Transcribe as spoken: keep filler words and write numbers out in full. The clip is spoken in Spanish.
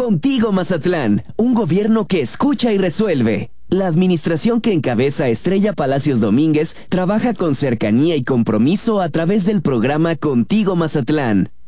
Contigo Mazatlán, un gobierno que escucha y resuelve. La administración que encabeza Estrella Palacios Domínguez trabaja con cercanía y compromiso a través del programa Contigo Mazatlán.